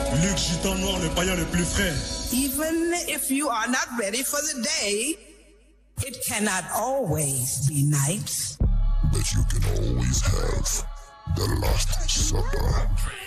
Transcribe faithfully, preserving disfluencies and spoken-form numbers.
Luc Gitan Noir, le païen le plus frais. Even if you are not ready for the day, it cannot always be night. But you can always have the last supper.